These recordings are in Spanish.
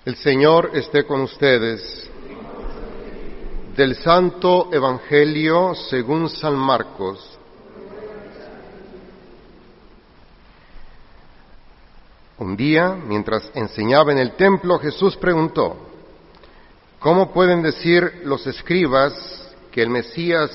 El Señor esté con ustedes. Del Santo Evangelio según San Marcos. Un día, mientras enseñaba en el templo, Jesús preguntó: ¿cómo pueden decir los escribas que el Mesías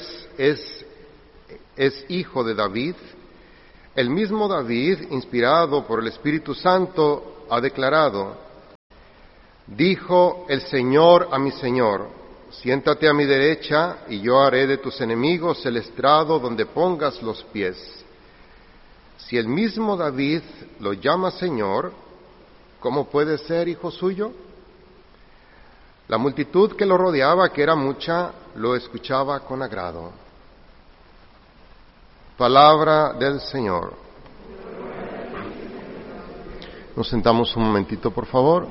es hijo de David? El mismo David, inspirado por el Espíritu Santo, ha declarado: dijo el Señor a mi Señor, siéntate a mi derecha y yo haré de tus enemigos el estrado donde pongas los pies. Si el mismo David lo llama Señor, ¿cómo puede ser hijo suyo? La multitud que lo rodeaba, que era mucha, lo escuchaba con agrado. Palabra del Señor. Nos sentamos un momentito, por favor.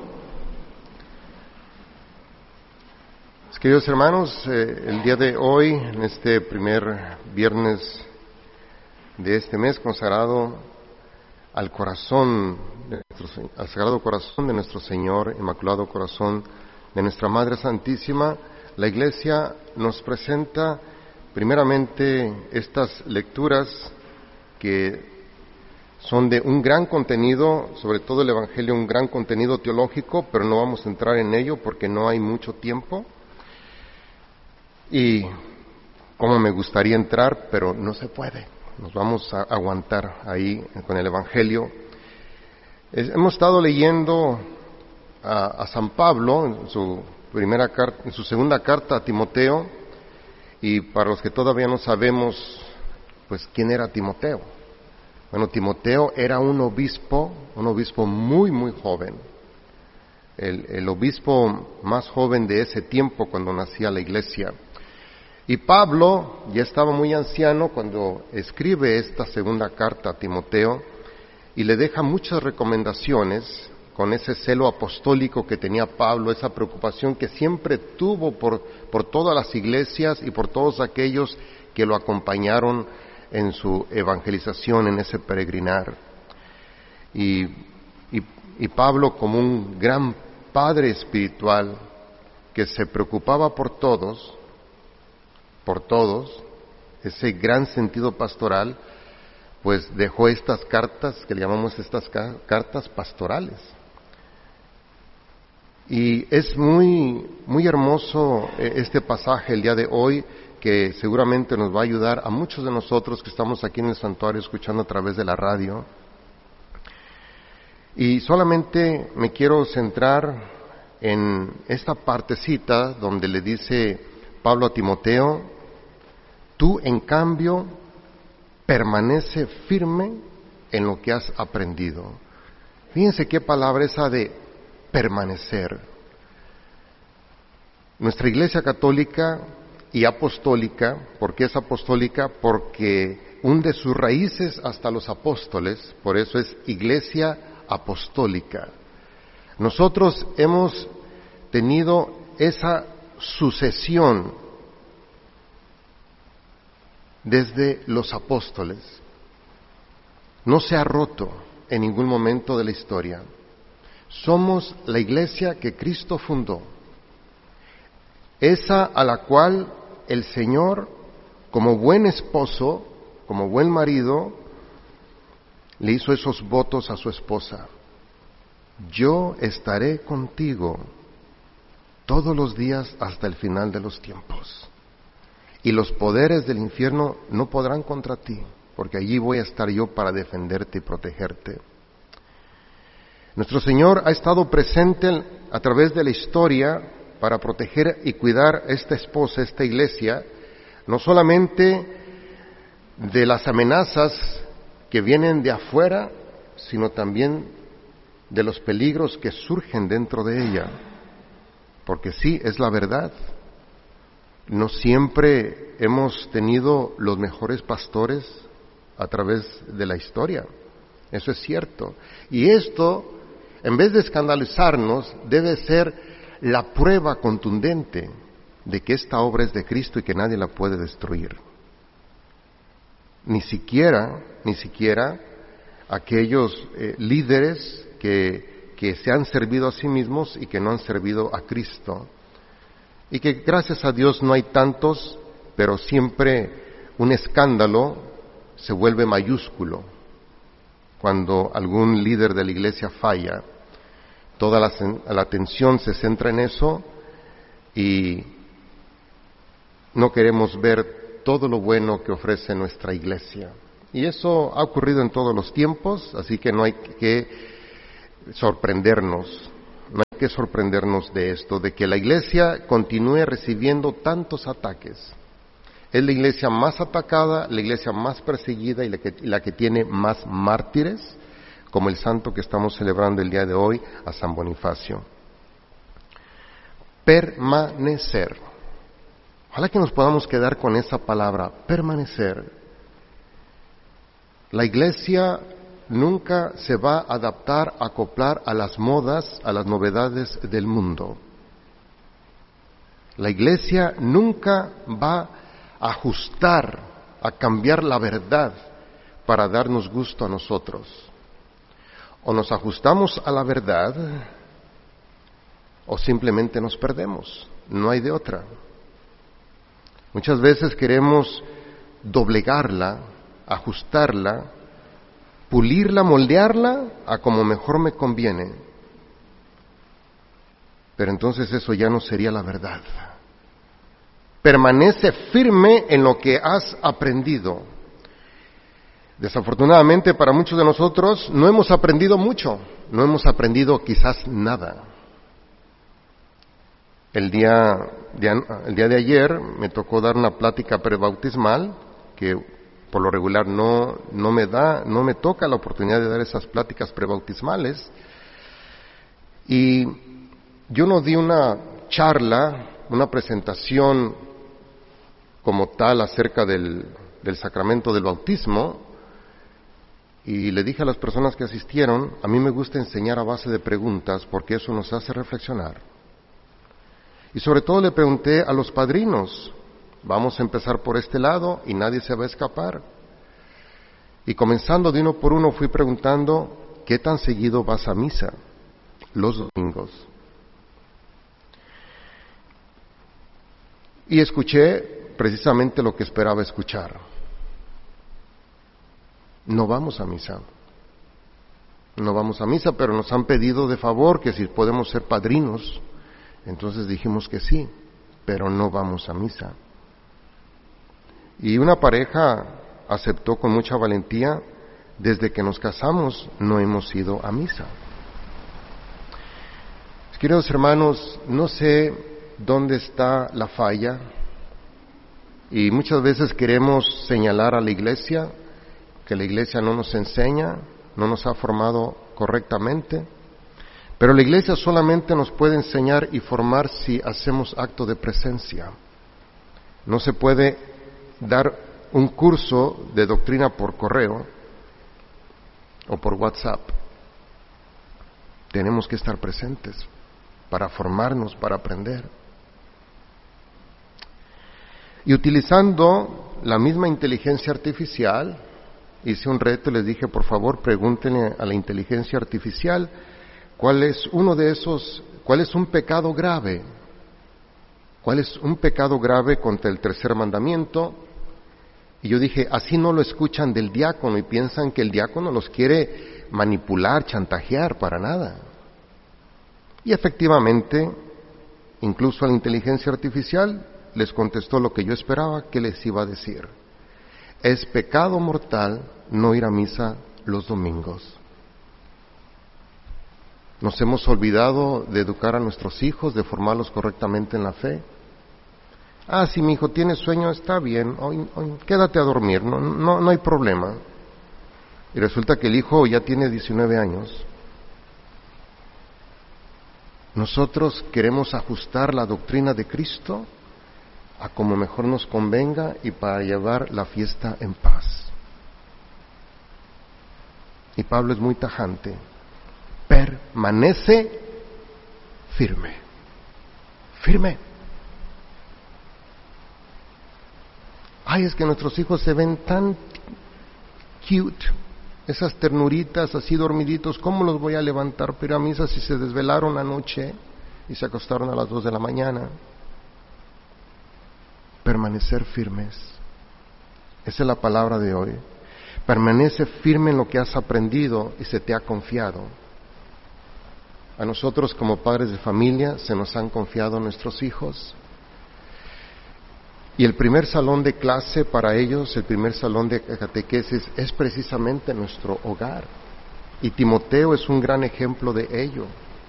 Queridos hermanos, el día de hoy, en este primer viernes de este mes consagrado al corazón, al Sagrado Corazón de nuestro Señor, Inmaculado Corazón de nuestra Madre Santísima, la Iglesia nos presenta primeramente estas lecturas que son de un gran contenido, sobre todo el Evangelio, un gran contenido teológico, pero no vamos a entrar en ello porque no hay mucho tiempo. Y como me gustaría entrar, pero no se puede. Nos vamos a aguantar ahí con el Evangelio. Hemos estado leyendo a San Pablo en su segunda carta a Timoteo, y para los que todavía no sabemos, pues, ¿quién era Timoteo? Bueno, Timoteo era un obispo muy, muy joven. El obispo más joven de ese tiempo cuando nacía la Iglesia. Y Pablo ya estaba muy anciano cuando escribe esta segunda carta a Timoteo y le deja muchas recomendaciones con ese celo apostólico que tenía Pablo, esa preocupación que siempre tuvo por todas las iglesias y por todos aquellos que lo acompañaron en su evangelización, en ese peregrinar. Y Pablo, como un gran padre espiritual que se preocupaba por todos, ese gran sentido pastoral, pues dejó estas cartas, que le llamamos estas cartas pastorales. Y es muy, muy hermoso este pasaje el día de hoy, que seguramente nos va a ayudar a muchos de nosotros que estamos aquí en el santuario escuchando a través de la radio. Y solamente me quiero centrar en esta partecita donde le dice Pablo a Timoteo: tú, en cambio, permanece firme en lo que has aprendido. Fíjense qué palabra esa de permanecer. Nuestra Iglesia católica y apostólica, ¿por qué es apostólica? Porque hunde sus raíces hasta los apóstoles, por eso es Iglesia apostólica. Nosotros hemos tenido esa sucesión desde los apóstoles. No se ha roto en ningún momento de la historia. Somos la Iglesia que Cristo fundó, esa a la cual el Señor, como buen esposo, como buen marido, le hizo esos votos a su esposa: yo estaré contigo todos los días hasta el final de los tiempos. Y los poderes del infierno no podrán contra ti, porque allí voy a estar yo para defenderte y protegerte. Nuestro Señor ha estado presente a través de la historia para proteger y cuidar a esta esposa, esta iglesia, no solamente de las amenazas que vienen de afuera, sino también de los peligros que surgen dentro de ella. Porque sí, es la verdad. No siempre hemos tenido los mejores pastores a través de la historia. Eso es cierto. Y esto, en vez de escandalizarnos, debe ser la prueba contundente de que esta obra es de Cristo y que nadie la puede destruir. Ni siquiera aquellos líderes que que se han servido a sí mismos y que no han servido a Cristo. Y que gracias a Dios no hay tantos, pero siempre un escándalo se vuelve mayúsculo. Cuando algún líder de la iglesia falla, toda la atención se centra en eso y no queremos ver todo lo bueno que ofrece nuestra iglesia. Y eso ha ocurrido en todos los tiempos, así que no hay que sorprendernos de esto, de que la iglesia continúe recibiendo tantos ataques. Es la iglesia más atacada, la iglesia más perseguida y la que tiene más mártires, como el santo que estamos celebrando el día de hoy, a San Bonifacio. Permanecer. Ojalá que nos podamos quedar con esa palabra, permanecer. La iglesia nunca se va a adaptar, a acoplar a las modas, a las novedades del mundo. La iglesia nunca va a ajustar, a cambiar la verdad para darnos gusto a nosotros. O nos ajustamos a la verdad o simplemente nos perdemos. No hay de otra. Muchas veces queremos doblegarla, ajustarla, pulirla, moldearla a como mejor me conviene. Pero entonces eso ya no sería la verdad. Permanece firme en lo que has aprendido. Desafortunadamente para muchos de nosotros no hemos aprendido mucho, no hemos aprendido quizás nada. El día de ayer me tocó dar una plática prebautismal que por lo regular no me toca la oportunidad de dar esas pláticas prebautismales. Y yo no di una charla, una presentación como tal acerca del sacramento del bautismo, y le dije a las personas que asistieron, a mí me gusta enseñar a base de preguntas porque eso nos hace reflexionar. Y sobre todo le pregunté a los padrinos, vamos a empezar por este lado y nadie se va a escapar. Y comenzando de uno por uno fui preguntando, ¿qué tan seguido vas a misa los domingos? Y escuché precisamente lo que esperaba escuchar. No vamos a misa. No vamos a misa, pero nos han pedido de favor que si podemos ser padrinos. Entonces dijimos que sí, pero no vamos a misa. Y una pareja aceptó con mucha valentía, desde que nos casamos no hemos ido a misa. Queridos hermanos, no sé dónde está la falla y muchas veces queremos señalar a la iglesia, que la iglesia no nos enseña, no nos ha formado correctamente. Pero la iglesia solamente nos puede enseñar y formar si hacemos acto de presencia. No se puede dar un curso de doctrina por correo o por WhatsApp. Tenemos que estar presentes para formarnos, para aprender. Y utilizando la misma inteligencia artificial, hice un reto y les dije, por favor, pregúntenle a la inteligencia artificial ¿cuál es un pecado grave? ¿Cuál es un pecado grave contra el tercer mandamiento? Y yo dije, así no lo escuchan del diácono y piensan que el diácono los quiere manipular, chantajear, para nada. Y efectivamente, incluso a la inteligencia artificial les contestó lo que yo esperaba que les iba a decir. Es pecado mortal no ir a misa los domingos. Nos hemos olvidado de educar a nuestros hijos, de formarlos correctamente en la fe. Ah, si mi hijo tiene sueño, está bien, hoy quédate a dormir, no hay problema. Y resulta que el hijo ya tiene 19 años. Nosotros queremos ajustar la doctrina de Cristo a como mejor nos convenga y para llevar la fiesta en paz. Y Pablo es muy tajante. Permanece firme. Firme. Ay, es que nuestros hijos se ven tan cute Esas ternuritas así dormiditos, ¿cómo los voy a levantar? Pero a mí si se desvelaron anoche y se acostaron a las 2 de la mañana. Permanecer firmes. Esa es la palabra de hoy. Permanece firme en lo que has aprendido y se te ha confiado. A nosotros como padres de familia se nos han confiado nuestros hijos. Y el primer salón de clase para ellos, el primer salón de catequesis es precisamente nuestro hogar. Y Timoteo es un gran ejemplo de ello.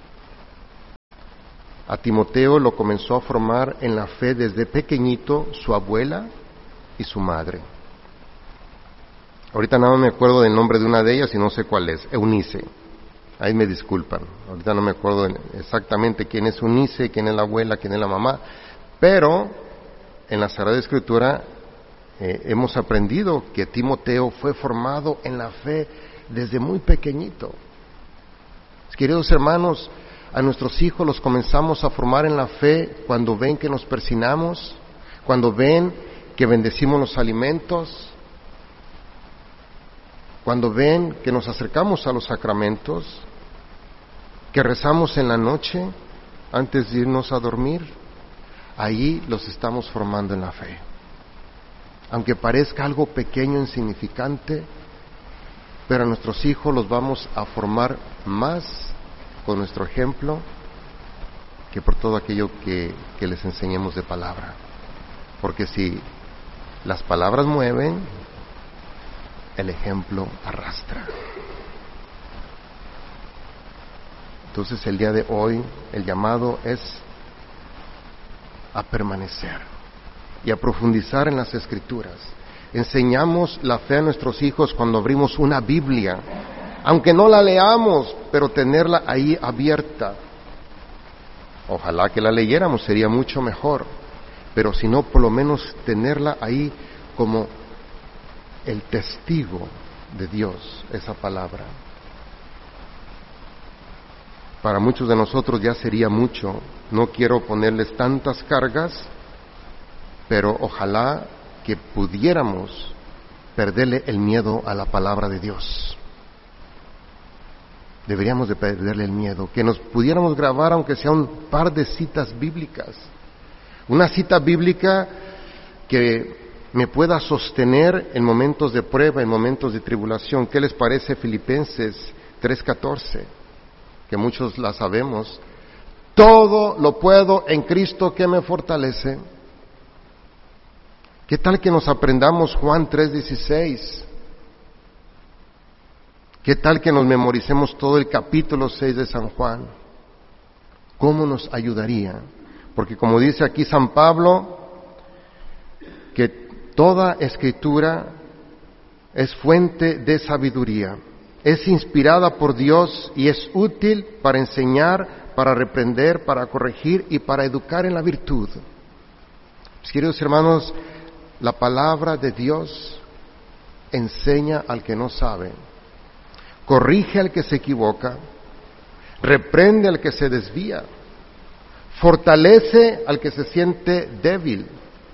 A Timoteo lo comenzó a formar en la fe desde pequeñito su abuela y su madre. Ahorita no me acuerdo del nombre de una de ellas y no sé cuál es, Eunice. Ahí me disculpan, ahorita no me acuerdo exactamente quién es Eunice, quién es la abuela, quién es la mamá, pero en la Sagrada Escritura hemos aprendido que Timoteo fue formado en la fe desde muy pequeñito. Queridos hermanos, a nuestros hijos los comenzamos a formar en la fe cuando ven que nos persinamos, cuando ven que bendecimos los alimentos, cuando ven que nos acercamos a los sacramentos, que rezamos en la noche antes de irnos a dormir. Ahí los estamos formando en la fe. Aunque parezca algo pequeño, insignificante, pero a nuestros hijos los vamos a formar más con nuestro ejemplo que por todo aquello que les enseñemos de palabra. Porque si las palabras mueven, el ejemplo arrastra. Entonces el día de hoy el llamado es a permanecer y a profundizar en las Escrituras. Enseñamos la fe a nuestros hijos cuando abrimos una Biblia, aunque no la leamos, pero tenerla ahí abierta. Ojalá que la leyéramos, sería mucho mejor, pero si no, por lo menos tenerla ahí como el testigo de Dios, esa palabra. Para muchos de nosotros ya sería mucho. No quiero ponerles tantas cargas, pero ojalá que pudiéramos perderle el miedo a la palabra de Dios. Deberíamos de perderle el miedo, que nos pudiéramos grabar aunque sea un par de citas bíblicas. Una cita bíblica que me pueda sostener en momentos de prueba, en momentos de tribulación. ¿Qué les parece Filipenses 3:14? Que muchos la sabemos. Todo lo puedo en Cristo que me fortalece. ¿Qué tal que nos aprendamos Juan 3:16? ¿Qué tal que nos memoricemos todo el capítulo 6 de San Juan? ¿Cómo nos ayudaría? Porque como dice aquí San Pablo, que toda escritura es fuente de sabiduría, es inspirada por Dios y es útil para enseñar, para reprender, para corregir y para educar en la virtud. Mis queridos hermanos, la palabra de Dios enseña al que no sabe, corrige al que se equivoca, reprende al que se desvía, fortalece al que se siente débil,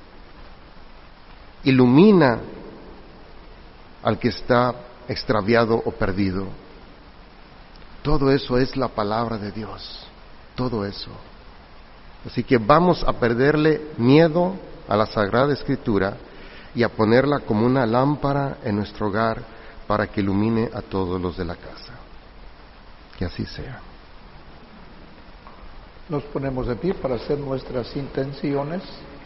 ilumina al que está extraviado o perdido. Todo eso es la palabra de Dios, todo eso. Así que vamos a perderle miedo a la Sagrada Escritura y a ponerla como una lámpara en nuestro hogar para que ilumine a todos los de la casa. Que así sea. Nos ponemos de pie para hacer nuestras intenciones.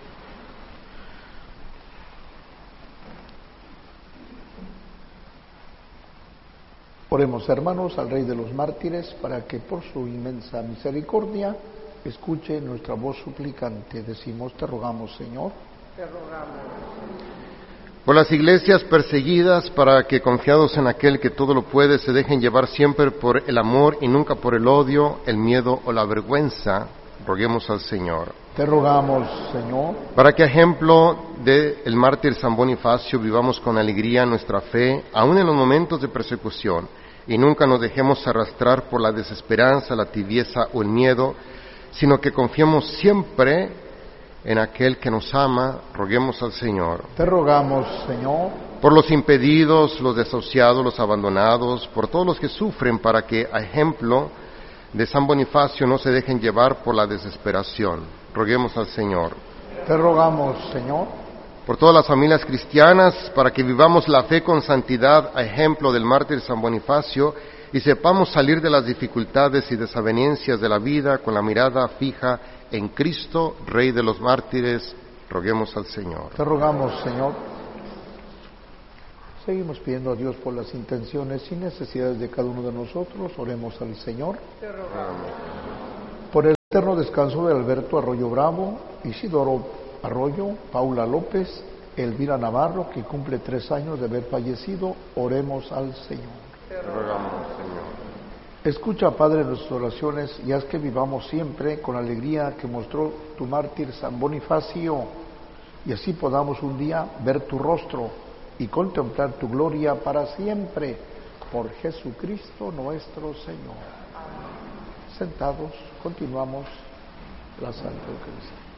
Oremos, hermanos, al Rey de los Mártires, para que por su inmensa misericordia escuche nuestra voz suplicante. Decimos, te rogamos, Señor. Te rogamos. Por las iglesias perseguidas, para que confiados en aquel que todo lo puede, se dejen llevar siempre por el amor y nunca por el odio, el miedo o la vergüenza, roguemos al Señor. Te rogamos, Señor. Para que, a ejemplo del mártir San Bonifacio, vivamos con alegría nuestra fe, aun en los momentos de persecución, y nunca nos dejemos arrastrar por la desesperanza, la tibieza o el miedo, sino que confiemos siempre en aquel que nos ama, roguemos al Señor. Te rogamos, Señor. Por los impedidos, los desahuciados, los abandonados, por todos los que sufren, para que, a ejemplo de San Bonifacio, no se dejen llevar por la desesperación. Roguemos al Señor. Te rogamos, Señor. Por todas las familias cristianas, para que vivamos la fe con santidad, a ejemplo del mártir San Bonifacio, y sepamos salir de las dificultades y desavenencias de la vida con la mirada fija en Cristo, Rey de los mártires. Roguemos al Señor. Te rogamos, Señor. Seguimos pidiendo a Dios por las intenciones y necesidades de cada uno de nosotros. Oremos al Señor. Te rogamos. Por el eterno descanso de Alberto Arroyo Bravo, Isidoro Arroyo, Paula López, Elvira Navarro, que cumple 3 años de haber fallecido, oremos al Señor. Te rogamos, Señor. Escucha, Padre, nuestras oraciones y haz que vivamos siempre con la alegría que mostró tu mártir San Bonifacio, y así podamos un día ver tu rostro y contemplar tu gloria para siempre, por Jesucristo nuestro Señor. Sentados, continuamos la Santa Eucaristía.